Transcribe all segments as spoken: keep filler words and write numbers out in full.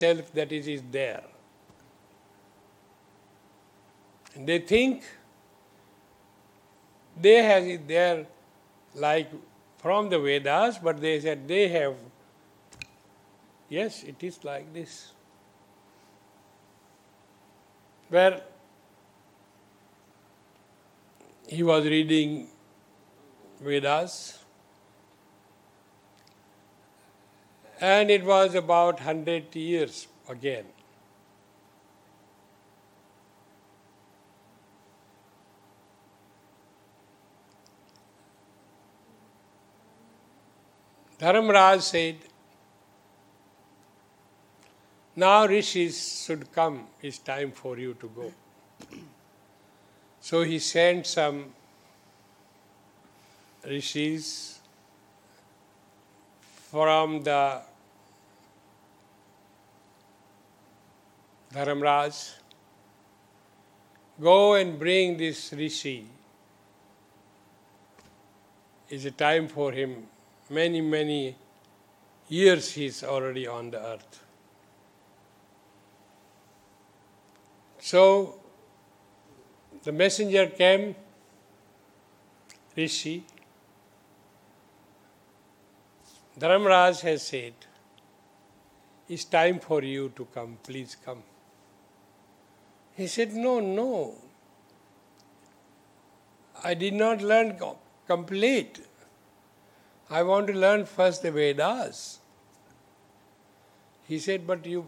self that is, is there. And they think they have it there like from the Vedas, but they said they have, yes, it is like this. Where he was reading Vedas, and it was about one hundred years again. Dharamraj said, now rishis should come, it's time for you to go. So he sent some rishis from the Dharamraj, go and bring this rishi. It's a time for him. Many, many years he's already on the earth. So the messenger came, Rishi. Dharamraj has said, it's time for you to come, please come. He said, no, no. I did not learn complete. I want to learn first the Vedas. He said, but you,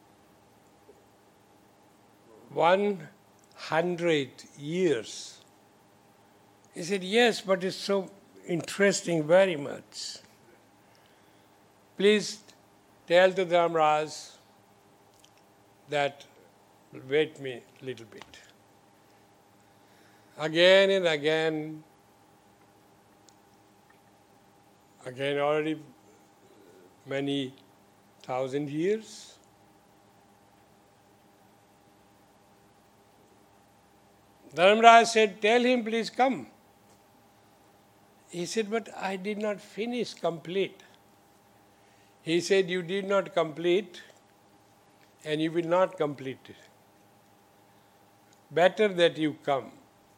one hundred years. He said, yes, but it's so interesting very much. Please tell to Dharamraj that wait me a little bit. Again and again, again already many thousand years. Dharamraj said, tell him please come. He said, but I did not finish complete. He said, you did not complete and you will not complete it. Better that you come.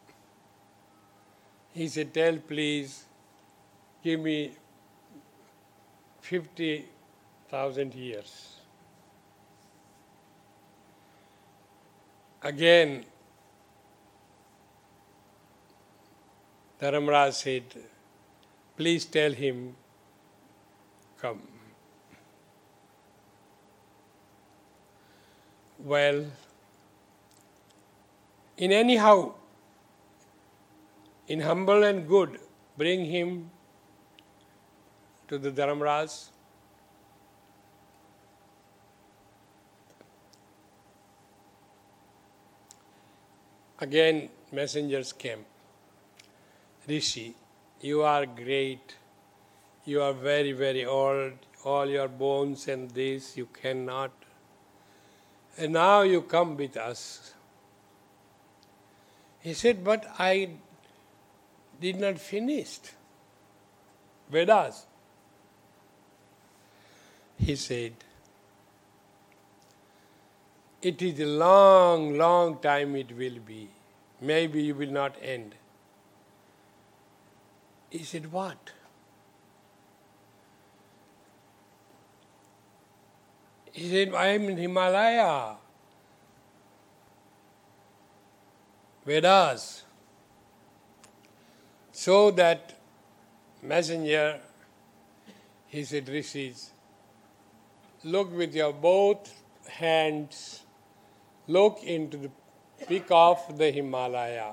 He said, tell please, give me fifty thousand years. Again, Dharamraj said, please tell him, come. Well, in anyhow, in humble and good, bring him to the Dharamraj. Again, messengers came. Rishi, you are great. You are very, very old. All your bones and this, you cannot. And now you come with us. He said, but I did not finish Vedas. He said, it is a long, long time it will be. Maybe you will not end. He said, what? He said, I am in Himalaya. Vedas. So that messenger, he said, rishis, look with your both hands, look into the peak of the Himalaya.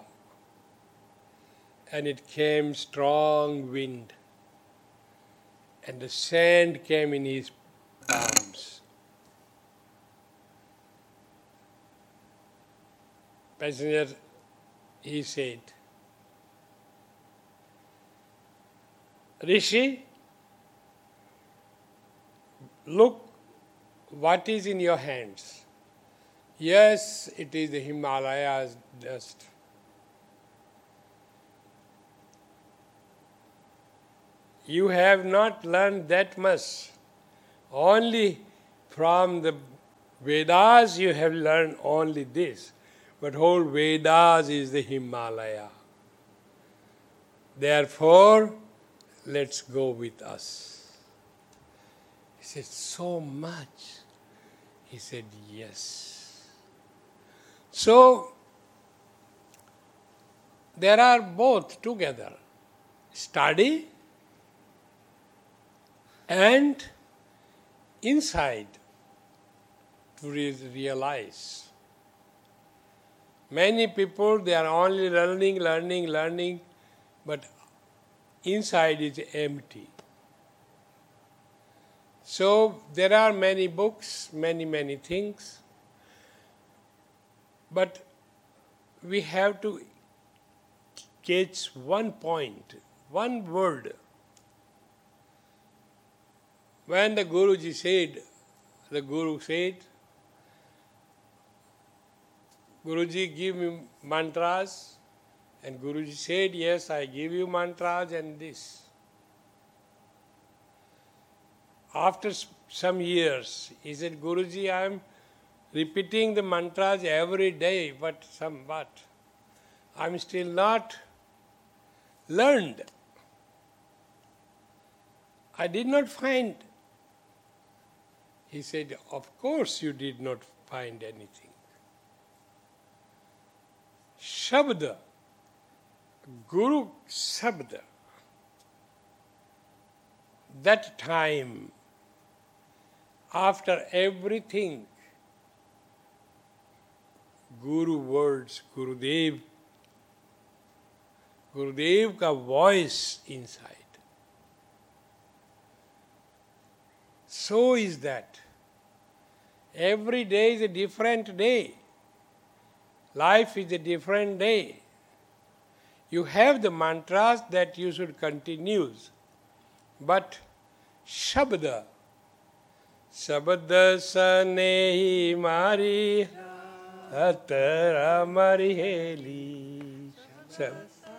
And it came strong wind. And the sand came in his palms. Messenger, he said, Rishi, look what is in your hands. Yes, it is the Himalayas dust. You have not learned that much. Only from the Vedas you have learned only this, but whole Vedas is the Himalaya. Therefore, let's go with us. He said, so much. He said, yes. So, there are both together. Study and inside to re- realize. Many people, they are only learning, learning, learning, but inside is empty. So there are many books, many, many things, but we have to catch one point, one word. When the Guruji said, the Guru said, Guruji, give me mantras. And Guruji said, yes, I give you mantras and this. After some years, he said, Guruji, I am repeating the mantras every day, but some but I am still not learned. I did not find. He said, of course you did not find anything. Shabda, Guru Sabda, that time, after everything, Guru words, Gurudev, Gurudev ka voice inside. So is that. Every day is a different day. Life is a different day. You have the mantras that you should continue. But Shabda, Shabda sanehi mari hatara mari heli.